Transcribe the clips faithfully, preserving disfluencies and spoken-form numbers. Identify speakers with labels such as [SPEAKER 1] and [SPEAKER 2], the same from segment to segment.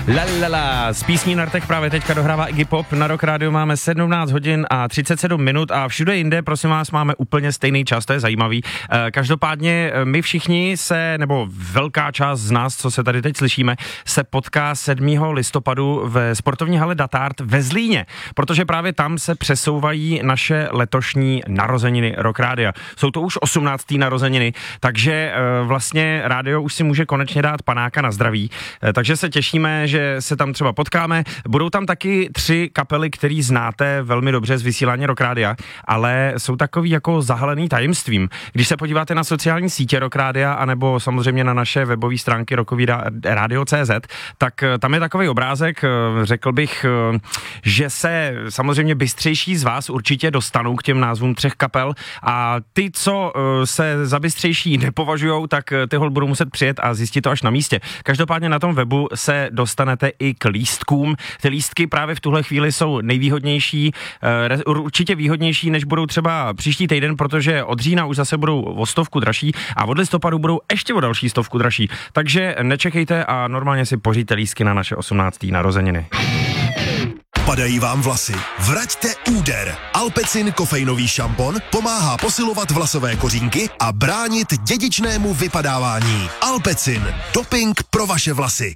[SPEAKER 1] Lalala, z písní na rtech právě teďka dohrává Iggy Pop, na Rock Radio máme sedmnáct hodin a třicet sedm minut a všude jinde, prosím vás, máme úplně stejný čas, to je zajímavý. Každopádně my všichni se, nebo velká část z nás, co se tady teď slyšíme, se potká sedmého listopadu ve sportovní hale Datard ve Zlíně, protože právě tam se přesouvají naše letošní narozeniny Rock Radia. Jsou to už osmnácté narozeniny, takže vlastně rádio už si může konečně dát panáka na zdraví, takže se těšíme, že se tam třeba potkáme. Budou tam taky tři kapely, který znáte velmi dobře z vysílání Rock Radia, ale jsou takový jako zahalený tajemstvím. Když se podíváte na sociální sítě Rock Radia, anebo samozřejmě na naše webové stránky rockový radio tečka cé zet, tak tam je takový obrázek, řekl bych, že se samozřejmě bystřejší z vás určitě dostanou k těm názvům třech kapel a ty, co se za bystřejší nepovažujou, tak ty hol budou muset přijet a zjistit to až na místě. Každopádně na tom webu se dostanete i k lístkům. Ty lístky právě v tuhle chvíli jsou nejvýhodnější, určitě výhodnější, než budou třeba příští týden, protože od října už zase budou o stovku dražší a od listopadu budou ještě o další stovku dražší. Takže nečekejte a normálně si poříďte lístky na naše osmnácté narozeniny.
[SPEAKER 2] Padají vám vlasy? Vraťte úder. Alpecin kofeinový šampon pomáhá posilovat vlasové kořínky a bránit dědičnému vypadávání. Alpecin. Doping pro vaše vlasy.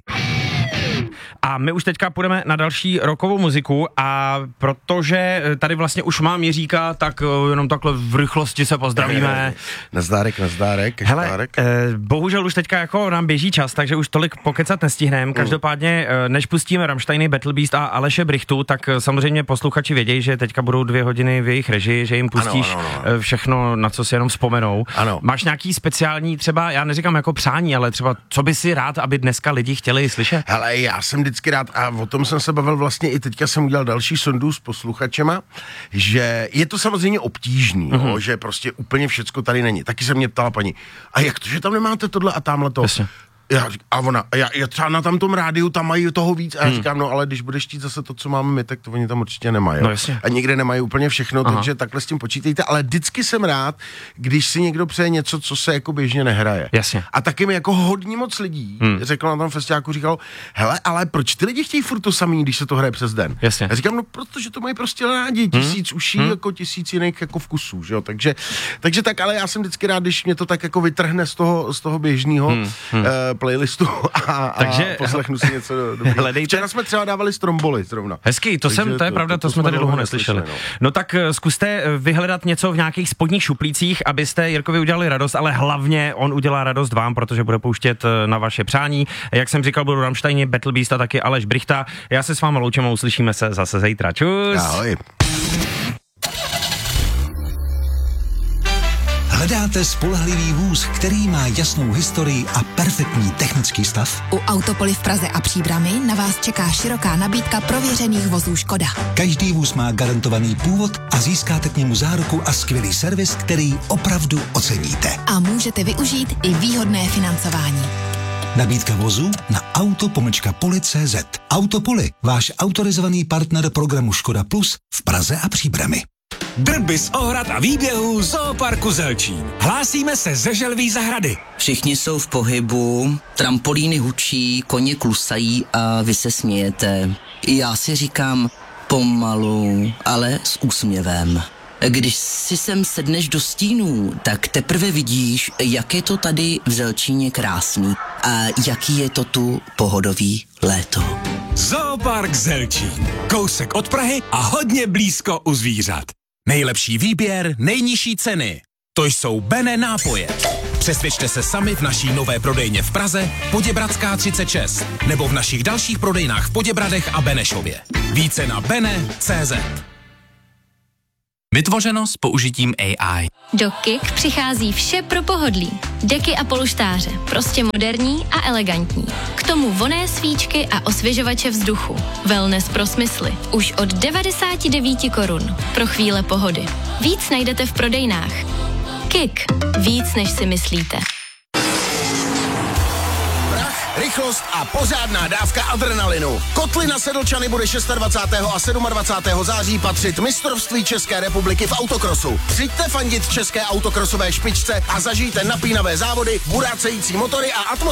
[SPEAKER 1] A my už teďka půjdeme na další rockovou muziku a protože tady vlastně už mám Jiříka, tak jenom takhle v rychlosti se pozdravíme.
[SPEAKER 3] Nazdárek, nazdárek.
[SPEAKER 1] Hele, eh, bohužel už teďka jako nám běží čas, takže už tolik pokecat nestihneme. Každopádně, eh, než pustíme Rammsteiny, Battle Beast a Aleše Brichtu, tak samozřejmě posluchači vědějí, že teďka budou dvě hodiny v jejich režii, že jim pustíš ano, ano, ano. všechno, na co si jenom vzpomenou.
[SPEAKER 3] Ano.
[SPEAKER 1] Máš nějaký speciální třeba, já neříkám jako přání, ale třeba co by si rád, aby dneska lidi chtěli slyšet?
[SPEAKER 3] Hele, já jsem vždycky rád a o tom jsem se bavil vlastně i teďka jsem udělal další sondu s posluchačema, že je to samozřejmě obtížný, mm-hmm. jo, že prostě úplně všecko tady není. Taky se mě ptala paní, a jak to, že tam nemáte tohle a tamhle to?
[SPEAKER 1] Jasně.
[SPEAKER 3] Já, a ona, já, já třeba na tamtom rádiu tam mají toho víc a já hmm. říkám, no ale když budeš chtít zase to, co máme my, tak to oni tam určitě nemají.
[SPEAKER 1] No,
[SPEAKER 3] a nikde nemají úplně všechno, Aha. takže takhle s tím počítejte, ale vždycky jsem rád, když si někdo přeje něco, co se jako běžně nehraje.
[SPEAKER 1] Jasně.
[SPEAKER 3] A taky mi jako hodně moc lidí hmm. řeklo na tom festiáku, říkalo, hele, ale proč ty lidi chtějí furt to samý, když se to hraje přes den?
[SPEAKER 1] Jasně.
[SPEAKER 3] Já říkám, no protože to mají prostě rádi, tisíc hmm. uší, hmm. jako tisíc jiných jako vkusů, že jo, takže, takže tak, ale já jsem vždycky rád, když mě to tak jako vytrhne z toho, z toho běžného hmm. uh, playlistu. A, a takže poslechnu si něco dobrého. Včera jsme třeba dávali Stromboli zrovna.
[SPEAKER 1] Hezký, to, jsem, to je to, pravda, to, to, to jsme tady dlouho neslyšeli. No. no tak zkuste vyhledat něco v nějakých spodních šuplících, abyste Jirkovi udělali radost, ale hlavně on udělá radost vám, protože bude pouštět na vaše přání. Jak jsem říkal, budou Rammsteini, Battle Beast a taky Aleš Brichta. Já se s vámi loučím a uslyšíme se zase zítra. Čus!
[SPEAKER 3] Ahoj.
[SPEAKER 2] Hledáte spolehlivý vůz, který má jasnou historii a perfektní technický stav?
[SPEAKER 4] U Autopoly v Praze a Příbrami na vás čeká široká nabídka prověřených vozů Škoda.
[SPEAKER 2] Každý vůz má garantovaný původ a získáte k němu záruku a skvělý servis, který opravdu oceníte.
[SPEAKER 4] A můžete využít i výhodné financování.
[SPEAKER 2] Nabídka vozu na auto pomlčka poli tečka cé zet. Autopoly, váš autorizovaný partner programu Škoda Plus v Praze a Příbrami.
[SPEAKER 5] Drby z ohrad a výběhů Zooparku Zelčín. Hlásíme se ze Želví zahrady.
[SPEAKER 6] Všichni jsou v pohybu, trampolíny hučí, koně klusají a vy se smějete. Já si říkám pomalu, ale s úsměvem. Když si sem sedneš do stínů, tak teprve vidíš, jak je to tady v Zelčíně krásný a jaký je to tu pohodový léto.
[SPEAKER 5] Zoopark Zelčín. Kousek od Prahy a hodně blízko u zvířat. Nejlepší výběr, nejnižší ceny. To jsou Bene nápoje. Přesvědčte se sami v naší nové prodejně v Praze, Poděbradská třicet šest, nebo v našich dalších prodejnách v Poděbradech a Benešově. Více na bene tečka cé zet.
[SPEAKER 7] Vytvořeno s použitím A I.
[SPEAKER 8] Do Kik přichází vše pro pohodlí. Deky a polštáře, prostě moderní a elegantní. K tomu vonné svíčky a osvěžovače vzduchu. Wellness pro smysly. Už od devadesát devět korun. Pro chvíle pohody. Víc najdete v prodejnách. Kik. Víc, než si myslíte.
[SPEAKER 9] Rychlost a pořádná dávka adrenalinu. Kotlina Sedlčany bude dvacátého šestého a dvacátého sedmého září patřit mistrovství České republiky v autokrosu. Přijďte fandit české autokrosové špičce a zažijte napínavé závody, burácející motory a atmosféru